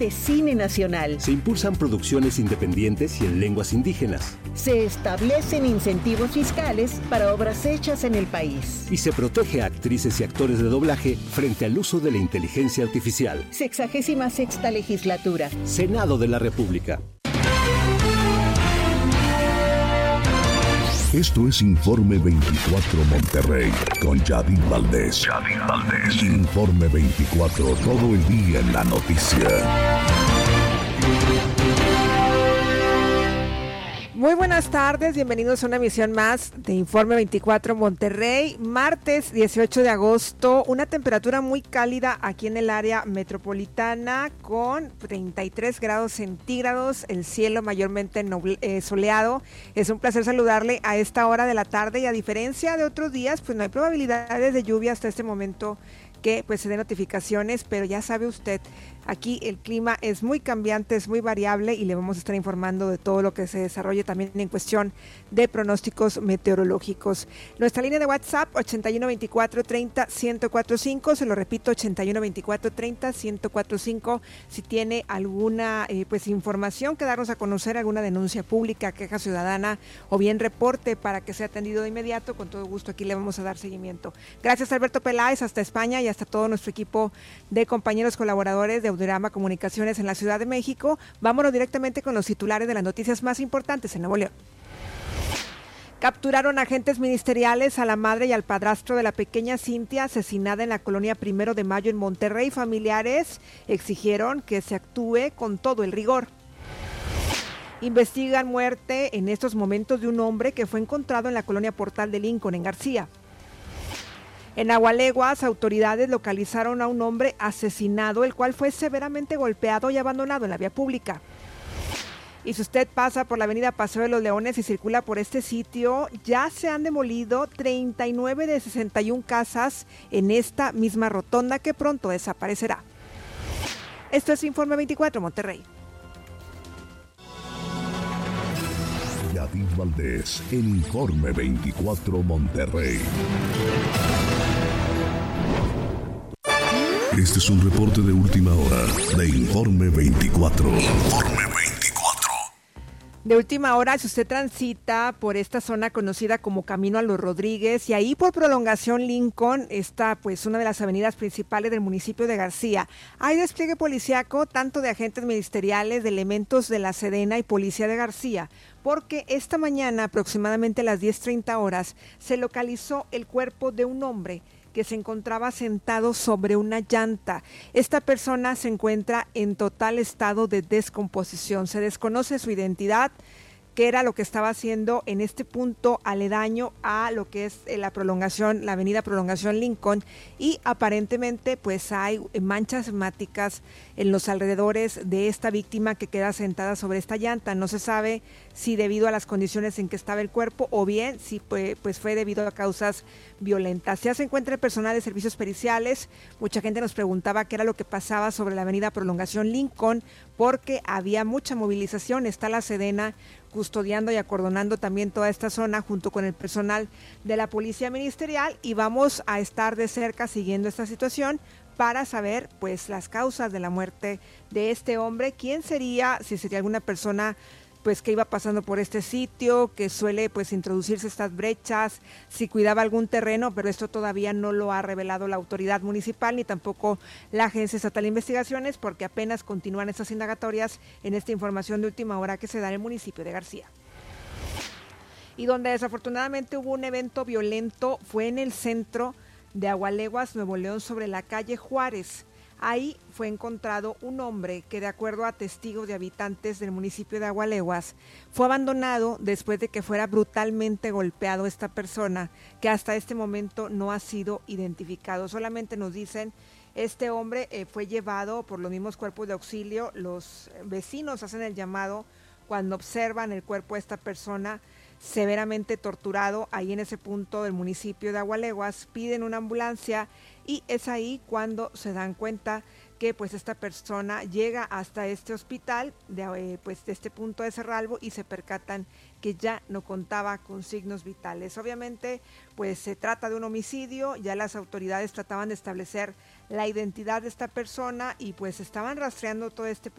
de cine nacional. Se impulsan producciones independientes y en lenguas indígenas. Se establecen incentivos fiscales para obras hechas en el país. Y se protege a actrices y actores de doblaje frente al uso de la inteligencia artificial. 66ª legislatura. Senado de la República. Esto es Informe 24 Monterrey con Yadid Valdés. Informe 24, todo el día en la noticia. Muy buenas tardes, bienvenidos a una emisión más de Informe 24 Monterrey, martes 18 de agosto, una temperatura muy cálida aquí en el área metropolitana con 33 grados centígrados, el cielo mayormente soleado. Es un placer saludarle a esta hora de la tarde y a diferencia de otros días, pues no hay probabilidades de lluvia hasta este momento que pues se den notificaciones, pero ya sabe usted, aquí el clima es muy cambiante, es muy variable y le vamos a estar informando de todo lo que se desarrolle también en cuestión de pronósticos meteorológicos. Nuestra línea de WhatsApp 8124301045, se lo repito, 8124301045, si tiene alguna pues información que darnos a conocer, alguna denuncia pública, queja ciudadana o bien reporte para que sea atendido de inmediato, con todo gusto aquí le vamos a dar seguimiento. Gracias Alberto Peláez hasta España y hasta todo nuestro equipo de compañeros colaboradores de Audiorama Comunicaciones en la Ciudad de México. Vámonos directamente con los titulares de las noticias más importantes en Nuevo León. Capturaron agentes ministeriales a la madre y al padrastro de la pequeña Cintia asesinada en la colonia 1 de Mayo en Monterrey. Familiares exigieron que se actúe con todo el rigor. Investigan muerte en estos momentos de un hombre que fue encontrado en la colonia Portal de Lincoln en García. En Agualeguas, autoridades localizaron a un hombre asesinado, el cual fue severamente golpeado y abandonado en la vía pública. Y si usted pasa por la avenida Paseo de los Leones y circula por este sitio, ya se han demolido 39 de 61 casas en esta misma rotonda que pronto desaparecerá. Esto es Informe 24 Monterrey. Yadid Valdés, el Informe 24 Monterrey. Este es un reporte de última hora de Informe 24. Informe 24. De última hora, si usted transita por esta zona conocida como Camino a los Rodríguez y ahí por prolongación Lincoln, está pues una de las avenidas principales del municipio de García. Hay despliegue policiaco tanto de agentes ministeriales, de elementos de la Sedena y Policía de García, porque esta mañana aproximadamente a las 10:30 horas se localizó el cuerpo de un hombre que se encontraba sentado sobre una llanta. Esta persona se encuentra en total estado de descomposición. Se desconoce su identidad, qué era lo que estaba haciendo en este punto aledaño a lo que es la prolongación, la avenida Prolongación Lincoln, y aparentemente pues hay manchas hemáticas en los alrededores de esta víctima que queda sentada sobre esta llanta. No se sabe si debido a las condiciones en que estaba el cuerpo o bien si pues fue debido a causas violentas. Ya se encuentra el personal de servicios periciales. Mucha gente nos preguntaba qué era lo que pasaba sobre la avenida Prolongación Lincoln porque había mucha movilización. Está la Sedena custodiando y acordonando también toda esta zona junto con el personal de la Policía Ministerial y vamos a estar de cerca siguiendo esta situación para saber pues las causas de la muerte de este hombre, quién sería, si sería alguna persona pues que iba pasando por este sitio, que suele pues introducirse estas brechas, si cuidaba algún terreno, pero esto todavía no lo ha revelado la autoridad municipal ni tampoco la Agencia Estatal de Investigaciones, porque apenas continúan estas indagatorias en esta información de última hora que se da en el municipio de García. Y donde desafortunadamente hubo un evento violento fue en el centro de Agualeguas, Nuevo León, sobre la calle Juárez. Ahí fue encontrado un hombre que, de acuerdo a testigos de habitantes del municipio de Agualeguas, fue abandonado después de que fuera brutalmente golpeado esta persona, que hasta este momento no ha sido identificado. Solamente nos dicen, este hombre fue llevado por los mismos cuerpos de auxilio. Los vecinos hacen el llamado cuando observan el cuerpo de esta persona severamente torturado ahí en ese punto del municipio de Agualeguas, piden una ambulancia y es ahí cuando se dan cuenta que pues esta persona llega hasta este hospital, de este punto de Cerralbo, y se percatan que ya no contaba con signos vitales. Obviamente, pues se trata de un homicidio, ya las autoridades trataban de establecer la identidad de esta persona y pues estaban rastreando todo este